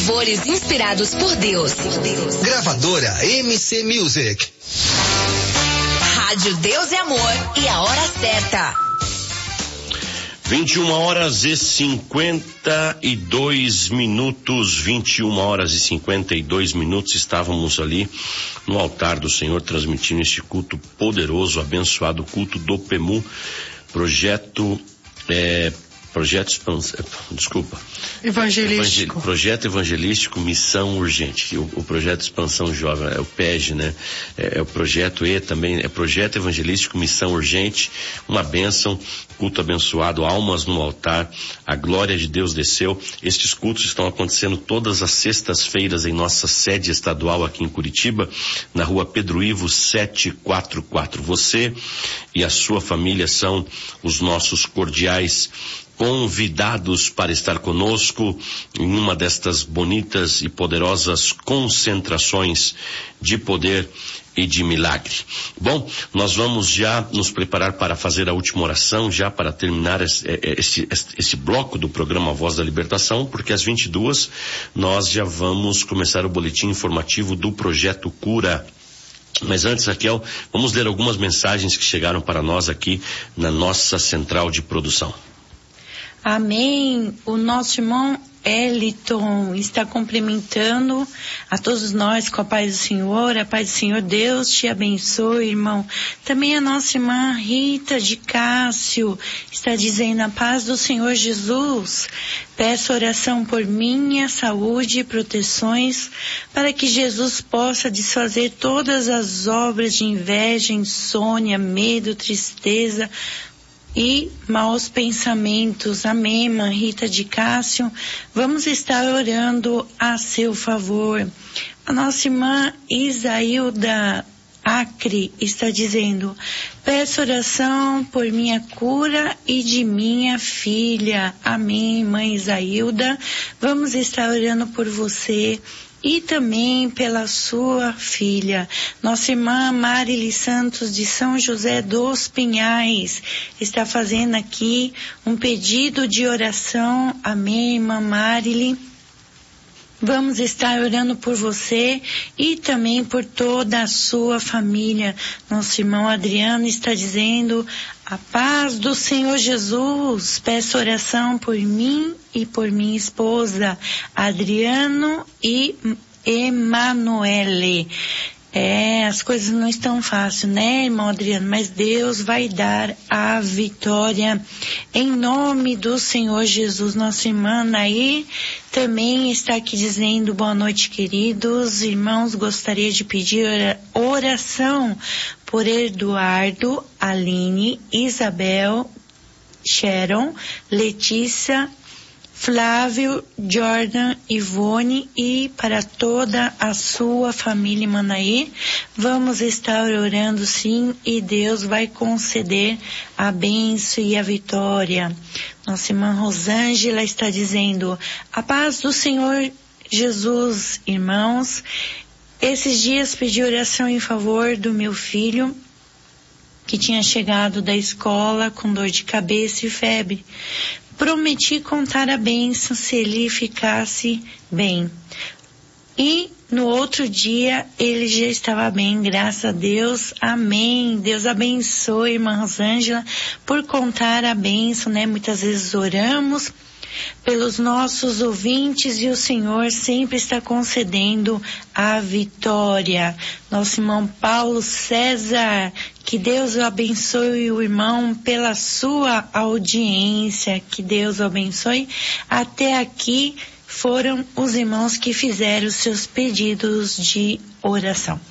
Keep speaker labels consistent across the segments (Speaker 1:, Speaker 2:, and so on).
Speaker 1: louvores inspirados por Deus.
Speaker 2: Gravadora MC Music.
Speaker 1: Rádio Deus e Amor e a hora certa.
Speaker 3: 21 horas e 52 minutos, 21 horas e 52 minutos, estávamos ali no altar do Senhor transmitindo este culto poderoso, abençoado, culto do PEMU, projeto evangelístico Missão Urgente, o projeto Expansão Jovem, é o PEG, né? É o projeto também é projeto evangelístico Missão Urgente, uma bênção, culto abençoado, almas no altar, a glória de Deus desceu. Estes cultos estão acontecendo todas as sextas-feiras em nossa sede estadual aqui em Curitiba, na rua Pedro Ivo 744. Você e a sua família são os nossos cordiais convidados para estar conosco em uma destas bonitas e poderosas concentrações de poder e de milagre. Bom, nós vamos já nos preparar para fazer a última oração, já para terminar esse bloco do programa Voz da Libertação, porque às 22 nós já vamos começar o boletim informativo do Projeto Cura. Mas antes, Raquel, vamos ler algumas mensagens que chegaram para nós aqui na nossa central de produção.
Speaker 4: Amém. O nosso irmão Eliton está cumprimentando a todos nós com a paz do Senhor. A paz do Senhor, Deus te abençoe, irmão. Também a nossa irmã Rita de Cássio está dizendo: a paz do Senhor Jesus. Peço oração por minha saúde e proteções para que Jesus possa desfazer todas as obras de inveja, insônia, medo, tristeza e maus pensamentos. Amém, irmã Rita de Cássio. Vamos estar orando a seu favor. A nossa irmã Isailda Acre está dizendo: peço oração por minha cura e de minha filha. Amém, mãe Isailda. Vamos estar orando por você e também pela sua filha. Nossa irmã Marili Santos de São José dos Pinhais está fazendo aqui um pedido de oração. Amém, irmã Marili. Vamos estar orando por você e também por toda a sua família. Nosso irmão Adriano está dizendo: a paz do Senhor Jesus. Peço oração por mim e por minha esposa, Adriano e Emanuele. As coisas não estão fáceis, né, irmão Adriano? Mas Deus vai dar a vitória. Em nome do Senhor Jesus. Nossa irmã Nair também está aqui dizendo: boa noite, queridos irmãos. Gostaria de pedir oração por Eduardo, Aline, Isabel, Sharon, Letícia, Flávio, Jordan, Ivone e para toda a sua família, Manaí. Vamos estar orando sim e Deus vai conceder a bênção e a vitória. Nossa irmã Rosângela está dizendo: a paz do Senhor Jesus, irmãos. Esses dias pedi oração em favor do meu filho, que tinha chegado da escola com dor de cabeça e febre. Prometi contar a bênção se ele ficasse bem. E no outro dia ele já estava bem, graças a Deus. Amém. Deus abençoe, irmã Rosângela, por contar a bênção, né? Muitas vezes oramos pelos nossos ouvintes e o Senhor sempre está concedendo a vitória. Nosso irmão Paulo César, que Deus o abençoe, o irmão, pela sua audiência, que Deus o abençoe. Até aqui foram os irmãos que fizeram os seus pedidos de oração.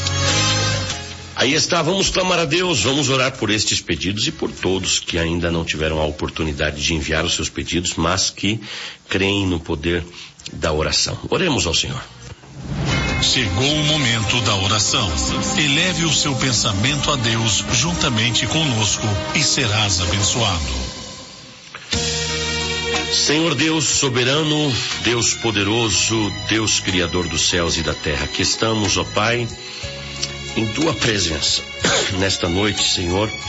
Speaker 3: Aí está, vamos clamar a Deus, vamos orar por estes pedidos e por todos que ainda não tiveram a oportunidade de enviar os seus pedidos, mas que creem no poder da oração. Oremos ao Senhor.
Speaker 5: Chegou o momento da oração. Eleve o seu pensamento a Deus juntamente conosco e serás abençoado.
Speaker 3: Senhor Deus soberano, Deus poderoso, Deus criador dos céus e da terra, aqui estamos, ó Pai, em tua presença, nesta noite, Senhor,